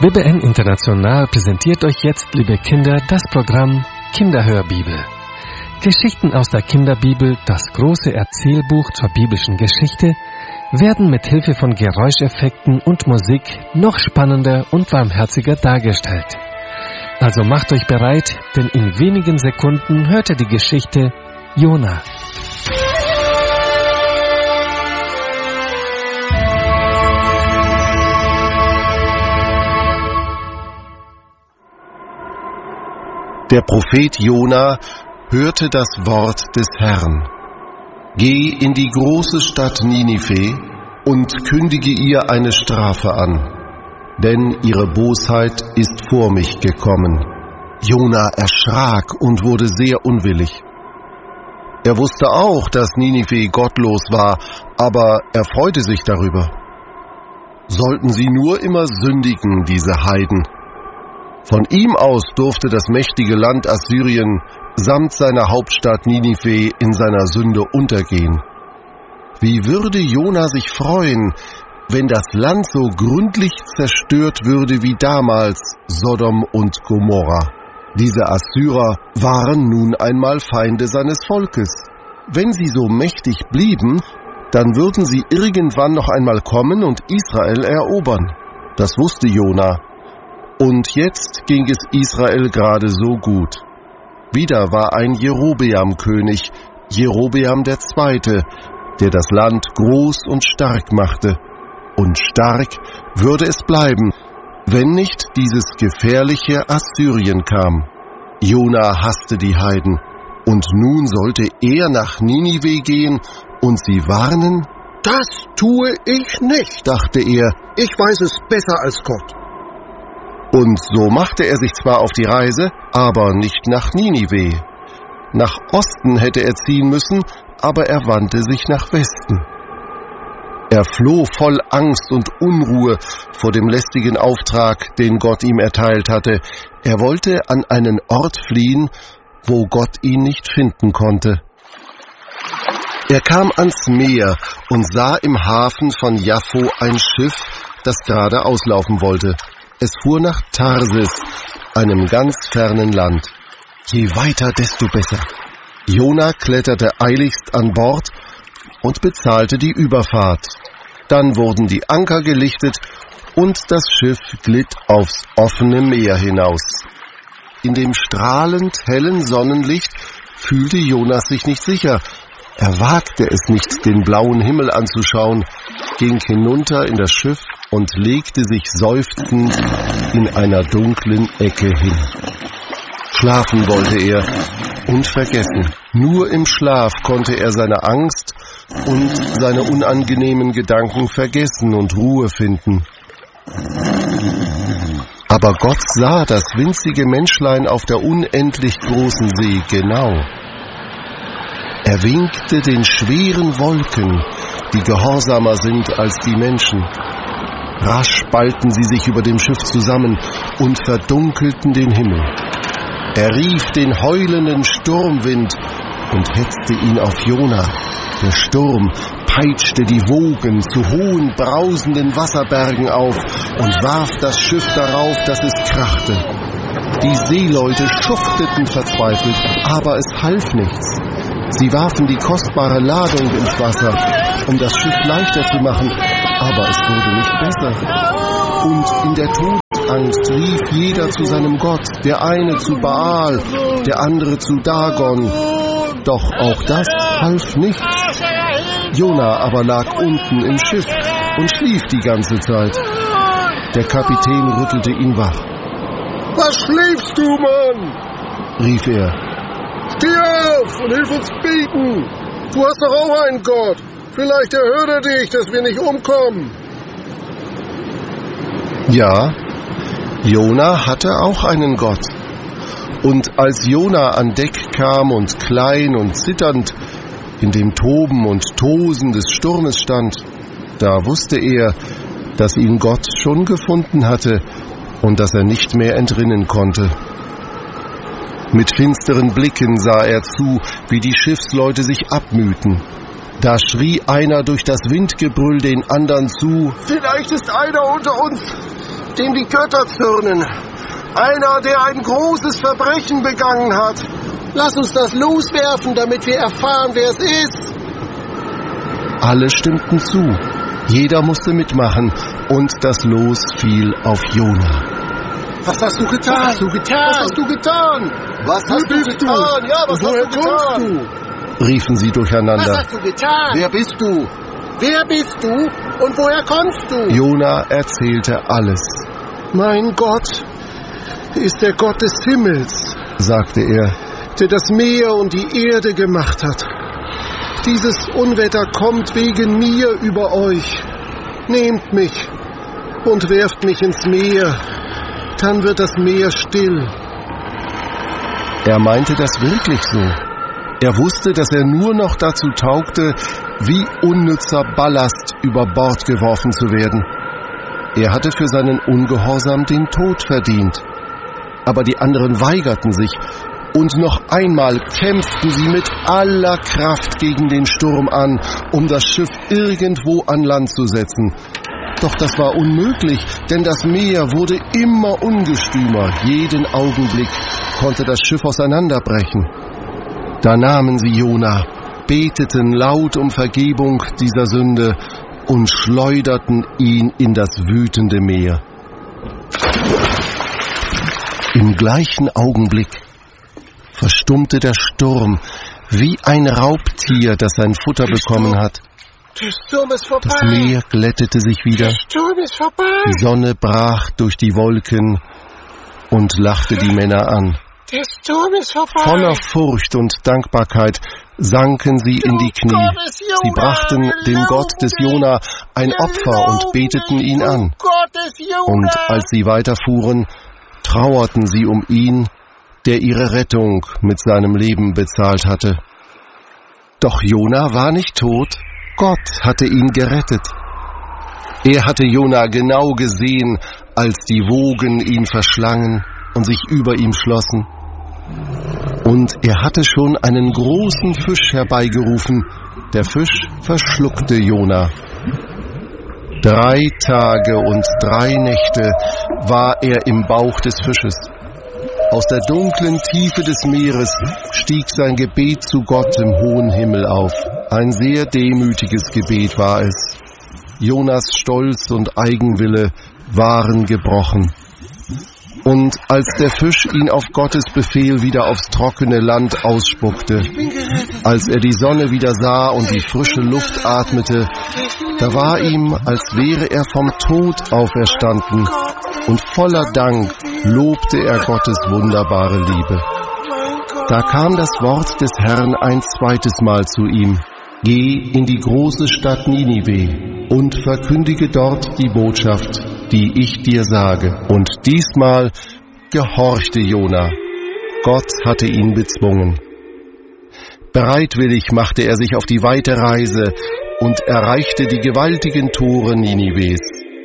WBN International präsentiert euch jetzt, liebe Kinder, das Programm Kinderhörbibel. Geschichten aus der Kinderbibel, das große Erzählbuch zur biblischen Geschichte, werden mit Hilfe von Geräuscheffekten und Musik noch spannender und warmherziger dargestellt. Also macht euch bereit, denn in wenigen Sekunden hört ihr die Geschichte Jona. Der Prophet Jona hörte das Wort des Herrn. Geh in die große Stadt Ninive und kündige ihr eine Strafe an, denn ihre Bosheit ist vor mich gekommen. Jona erschrak und wurde sehr unwillig. Er wusste auch, dass Ninive gottlos war, aber er freute sich darüber. Sollten sie nur immer sündigen, diese Heiden. Von ihm aus durfte das mächtige Land Assyrien samt seiner Hauptstadt Ninive in seiner Sünde untergehen. Wie würde Jona sich freuen, wenn das Land so gründlich zerstört würde wie damals Sodom und Gomorra. Diese Assyrer waren nun einmal Feinde seines Volkes. Wenn sie so mächtig blieben, dann würden sie irgendwann noch einmal kommen und Israel erobern. Das wusste Jona. Und jetzt ging es Israel gerade so gut. Wieder war ein Jerobeam König, Jerobeam II., der das Land groß und stark machte. Und stark würde es bleiben, wenn nicht dieses gefährliche Assyrien kam. Jona hasste die Heiden, und nun sollte er nach Ninive gehen und sie warnen? Das tue ich nicht, dachte er, ich weiß es besser als Gott. Und so machte er sich zwar auf die Reise, aber nicht nach Ninive. Nach Osten hätte er ziehen müssen, aber er wandte sich nach Westen. Er floh voll Angst und Unruhe vor dem lästigen Auftrag, den Gott ihm erteilt hatte. Er wollte an einen Ort fliehen, wo Gott ihn nicht finden konnte. Er kam ans Meer und sah im Hafen von Jaffo ein Schiff, das gerade auslaufen wollte. Es fuhr nach Tarsis, einem ganz fernen Land. Je weiter, desto besser. Jona kletterte eiligst an Bord und bezahlte die Überfahrt. Dann wurden die Anker gelichtet und das Schiff glitt aufs offene Meer hinaus. In dem strahlend hellen Sonnenlicht fühlte Jonas sich nicht sicher. Er wagte es nicht, den blauen Himmel anzuschauen, ging hinunter in das Schiff und legte sich seufzend in einer dunklen Ecke hin. Schlafen wollte er und vergessen. Nur im Schlaf konnte er seine Angst und seine unangenehmen Gedanken vergessen und Ruhe finden. Aber Gott sah das winzige Menschlein auf der unendlich großen See genau. Er winkte den schweren Wolken, die gehorsamer sind als die Menschen. Rasch ballten sie sich über dem Schiff zusammen und verdunkelten den Himmel. Er rief den heulenden Sturmwind und hetzte ihn auf Jona. Der Sturm peitschte die Wogen zu hohen, brausenden Wasserbergen auf und warf das Schiff darauf, dass es krachte. Die Seeleute schufteten verzweifelt, aber es half nichts. Sie warfen die kostbare Ladung ins Wasser, um das Schiff leichter zu machen, aber es wurde nicht besser. Und in der Todesangst rief jeder zu seinem Gott, der eine zu Baal, der andere zu Dagon. Doch auch das half nichts. Jona aber lag unten im Schiff und schlief die ganze Zeit. Der Kapitän rüttelte ihn wach. Was schläfst du, Mann? Rief er. Steh auf und hilf uns beten. Du hast doch auch einen Gott. Vielleicht erhört er dich, dass wir nicht umkommen. Ja, Jona hatte auch einen Gott. Und als Jona an Deck kam und klein und zitternd in dem Toben und Tosen des Sturmes stand, da wusste er, dass ihn Gott schon gefunden hatte und dass er nicht mehr entrinnen konnte. Mit finsteren Blicken sah er zu, wie die Schiffsleute sich abmühten. Da schrie einer durch das Windgebrüll den anderen zu: Vielleicht ist einer unter uns, dem die Götter zürnen. Einer, der ein großes Verbrechen begangen hat. Lass uns das loswerfen, damit wir erfahren, wer es ist. Alle stimmten zu. Jeder musste mitmachen und das Los fiel auf Jona. Was hast du getan? Was hast du getan? Was hast du getan? Was hast du getan? Ja, was hast du getan? Riefen sie durcheinander. Was hast du getan? Wer bist du? Wer bist du und woher kommst du? Jona erzählte alles. Mein Gott ist der Gott des Himmels, sagte er, der das Meer und die Erde gemacht hat. Dieses Unwetter kommt wegen mir über euch. Nehmt mich und werft mich ins Meer, dann wird das Meer still. Er meinte das wirklich so. Er wusste, dass er nur noch dazu taugte, wie unnützer Ballast über Bord geworfen zu werden. Er hatte für seinen Ungehorsam den Tod verdient. Aber die anderen weigerten sich, und noch einmal kämpften sie mit aller Kraft gegen den Sturm an, um das Schiff irgendwo an Land zu setzen. Doch das war unmöglich, denn das Meer wurde immer ungestümer. Jeden Augenblick konnte das Schiff auseinanderbrechen. Da nahmen sie Jona, beteten laut um Vergebung dieser Sünde und schleuderten ihn in das wütende Meer. Im gleichen Augenblick verstummte der Sturm wie ein Raubtier, das sein Futter bekommen hat. Der Sturm ist vorbei. Das Meer glättete sich wieder. Der Sturm ist vorbei. Die Sonne brach durch die Wolken und lachte die Männer an. Der Sturm ist vorbei. Voller Furcht und Dankbarkeit sanken sie in die Knie. Sie brachten dem Gott des Jona ein Opfer und beteten ihn an. Und als sie weiterfuhren, trauerten sie um ihn, der ihre Rettung mit seinem Leben bezahlt hatte. Doch Jona war nicht tot, Gott hatte ihn gerettet. Er hatte Jona genau gesehen, als die Wogen ihn verschlangen und sich über ihm schlossen. Und er hatte schon einen großen Fisch herbeigerufen. Der Fisch verschluckte Jona. 3 Tage und 3 Nächte war er im Bauch des Fisches. Aus der dunklen Tiefe des Meeres stieg sein Gebet zu Gott im hohen Himmel auf. Ein sehr demütiges Gebet war es. Jonas Stolz und Eigenwille waren gebrochen. Und als der Fisch ihn auf Gottes Befehl wieder aufs trockene Land ausspuckte, als er die Sonne wieder sah und die frische Luft atmete, da war ihm, als wäre er vom Tod auferstanden, und voller Dank lobte er Gottes wunderbare Liebe. Da kam das Wort des Herrn ein zweites Mal zu ihm: Geh in die große Stadt Ninive und verkündige dort die Botschaft, die ich dir sage. Und diesmal gehorchte Jona. Gott hatte ihn bezwungen. Bereitwillig machte er sich auf die weite Reise und erreichte die gewaltigen Tore Ninives.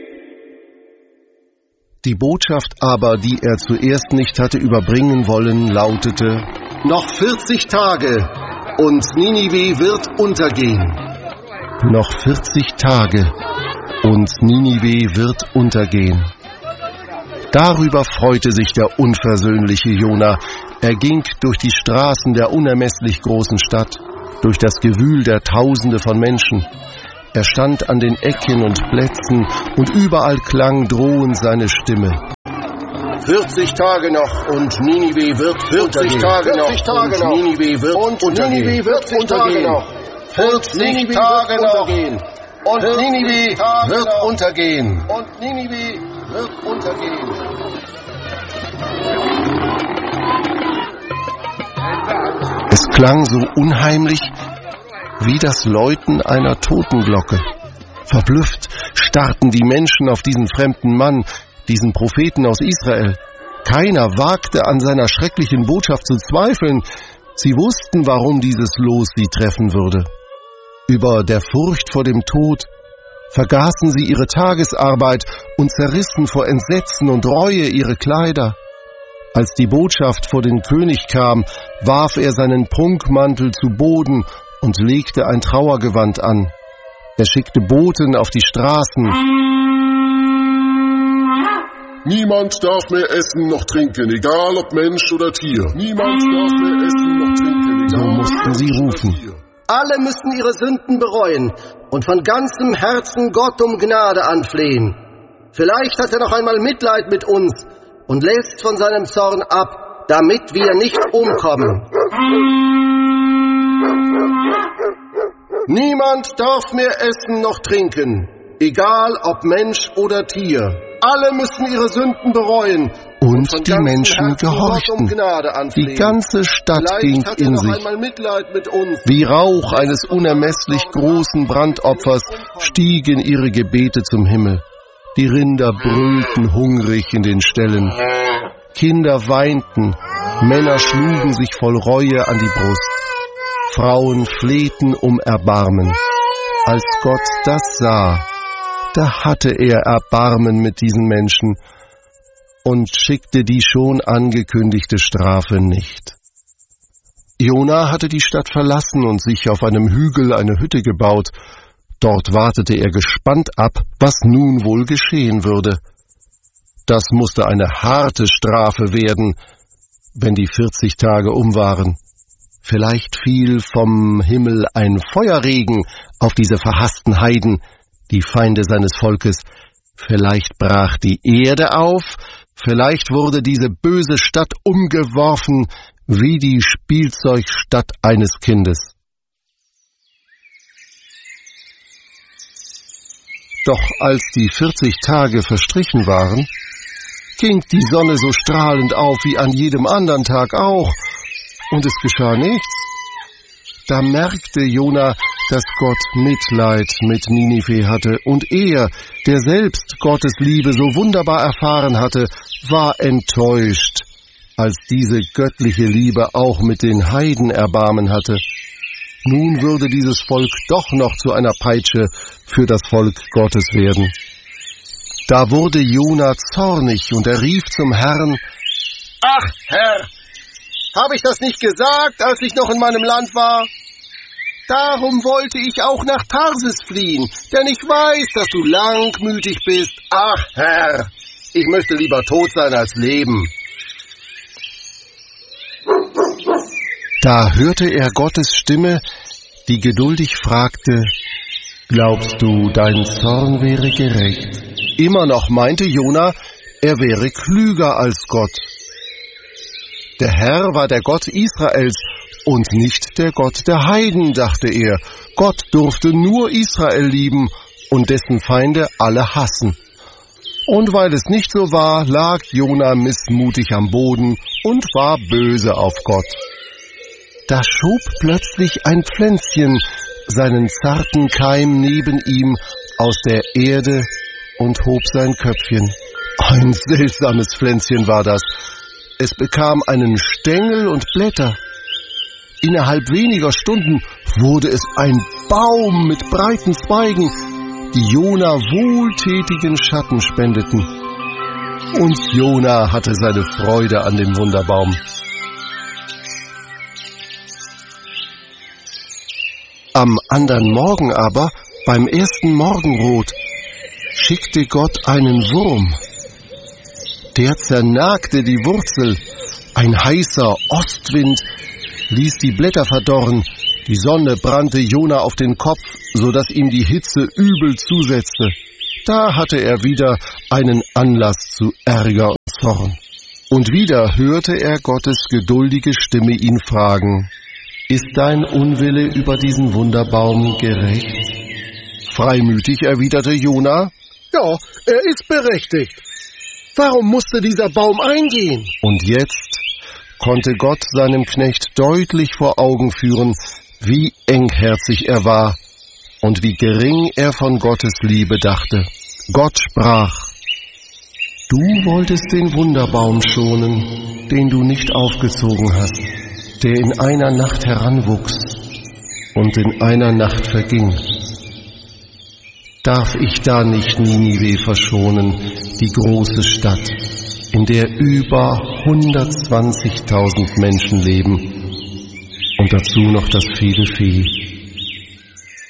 Die Botschaft aber, die er zuerst nicht hatte überbringen wollen, lautete: Noch 40 Tage und Ninive wird untergehen. Noch 40 Tage und Ninive wird untergehen. Darüber freute sich der unversöhnliche Jona. Er ging durch die Straßen der unermesslich großen Stadt, durch das Gewühl der Tausende von Menschen. Er stand an den Ecken und Plätzen, und überall klang drohend seine Stimme. 40 Tage noch und Ninive wird 40 Tage noch und Ninive wird untergehen. 40 Tage noch. 40 Tage noch und Ninive wird untergehen. Und Ninive wird untergehen. Es klang so unheimlich wie das Läuten einer Totenglocke. Verblüfft starrten die Menschen auf diesen fremden Mann, diesen Propheten aus Israel. Keiner wagte an seiner schrecklichen Botschaft zu zweifeln. Sie wussten, warum dieses Los sie treffen würde. Über der Furcht vor dem Tod vergaßen sie ihre Tagesarbeit und zerrissen vor Entsetzen und Reue ihre Kleider. Als die Botschaft vor den König kam, warf er seinen Prunkmantel zu Boden und legte ein Trauergewand an. Er schickte Boten auf die Straßen Niemand darf mehr essen noch trinken, egal ob Mensch oder Tier. Niemand darf mehr essen noch trinken, egal So mussten sie rufen. Alle müssen ihre Sünden bereuen und von ganzem Herzen Gott um Gnade anflehen. Vielleicht hat er noch einmal Mitleid mit uns und lässt von seinem Zorn ab, damit wir nicht umkommen. Niemand darf mehr essen noch trinken, egal ob Mensch oder Tier. Alle müssen ihre Sünden bereuen. Und die Menschen gehorchten. Die ganze Stadt ging in sich. Wie Rauch eines unermesslich großen Brandopfers stiegen ihre Gebete zum Himmel. Die Rinder brüllten hungrig in den Ställen. Kinder weinten, Männer schlugen sich voll Reue an die Brust. Frauen flehten um Erbarmen. Als Gott das sah, da hatte er Erbarmen mit diesen Menschen und schickte die schon angekündigte Strafe nicht. Jona hatte die Stadt verlassen und sich auf einem Hügel eine Hütte gebaut. Dort wartete er gespannt ab, was nun wohl geschehen würde. Das musste eine harte Strafe werden, wenn die 40 Tage um waren. Vielleicht fiel vom Himmel ein Feuerregen auf diese verhassten Heiden, die Feinde seines Volkes. Vielleicht brach die Erde auf, vielleicht wurde diese böse Stadt umgeworfen wie die Spielzeugstadt eines Kindes. Doch als die 40 Tage verstrichen waren, ging die Sonne so strahlend auf wie an jedem anderen Tag auch, und es geschah nichts. Da merkte Jona, dass Gott Mitleid mit Ninive hatte, und er, der selbst Gottes Liebe so wunderbar erfahren hatte, war enttäuscht, als diese göttliche Liebe auch mit den Heiden Erbarmen hatte. Nun würde dieses Volk doch noch zu einer Peitsche für das Volk Gottes werden. Da wurde Jona zornig und er rief zum Herrn: Ach, Herr, habe ich das nicht gesagt, als ich noch in meinem Land war? Darum wollte ich auch nach Tarsis fliehen, denn ich weiß, dass du langmütig bist. Ach, Herr, ich möchte lieber tot sein als leben. Da hörte er Gottes Stimme, die geduldig fragte: Glaubst du, dein Zorn wäre gerecht? Immer noch meinte Jona, er wäre klüger als Gott. Der Herr war der Gott Israels und nicht der Gott der Heiden, dachte er. Gott durfte nur Israel lieben und dessen Feinde alle hassen. Und weil es nicht so war, lag Jona missmutig am Boden und war böse auf Gott. Da schob plötzlich ein Pflänzchen seinen zarten Keim neben ihm aus der Erde und hob sein Köpfchen. Ein seltsames Pflänzchen war das. Es bekam einen Stängel und Blätter. Innerhalb weniger Stunden wurde es ein Baum mit breiten Zweigen, die Jona wohltätigen Schatten spendeten. Und Jona hatte seine Freude an dem Wunderbaum. Am andern Morgen aber, beim ersten Morgenrot, schickte Gott einen Wurm. Der zernagte die Wurzel. Ein heißer Ostwind ließ die Blätter verdorren. Die Sonne brannte Jona auf den Kopf, so dass ihm die Hitze übel zusetzte. Da hatte er wieder einen Anlass zu Ärger und Zorn. Und wieder hörte er Gottes geduldige Stimme ihn fragen: Ist dein Unwille über diesen Wunderbaum gerecht? Freimütig erwiderte Jona: Ja, er ist berechtigt. Warum musste dieser Baum eingehen? Und jetzt konnte Gott seinem Knecht deutlich vor Augen führen, wie engherzig er war und wie gering er von Gottes Liebe dachte. Gott sprach: Du wolltest den Wunderbaum schonen, den du nicht aufgezogen hast, der in einer Nacht heranwuchs und in einer Nacht verging. Darf ich da nicht Ninive verschonen, die große Stadt, in der über 120.000 Menschen leben und dazu noch das viele Vieh?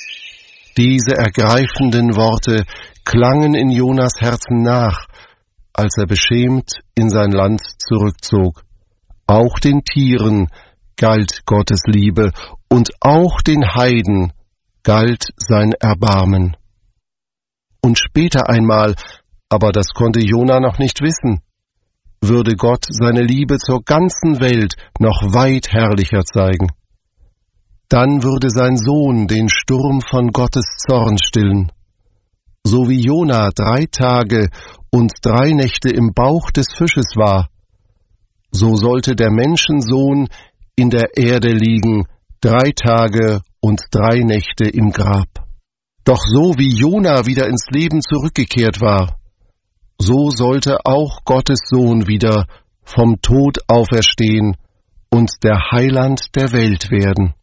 Diese ergreifenden Worte klangen in Jonas Herzen nach, als er beschämt in sein Land zurückzog. Auch den Tieren galt Gottes Liebe und auch den Heiden galt sein Erbarmen. Und später einmal, aber das konnte Jona noch nicht wissen, würde Gott seine Liebe zur ganzen Welt noch weit herrlicher zeigen. Dann würde sein Sohn den Sturm von Gottes Zorn stillen. So wie Jona 3 Tage und 3 Nächte im Bauch des Fisches war, so sollte der Menschensohn in der Erde liegen, 3 Tage und 3 Nächte im Grab. Doch so wie Jona wieder ins Leben zurückgekehrt war, so sollte auch Gottes Sohn wieder vom Tod auferstehen und der Heiland der Welt werden.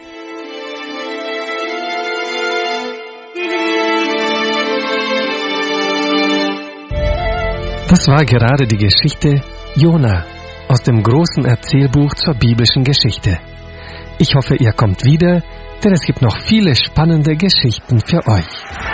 Das war gerade die Geschichte Jona aus dem großen Erzählbuch zur biblischen Geschichte. Ich hoffe, ihr kommt wieder, denn es gibt noch viele spannende Geschichten für euch.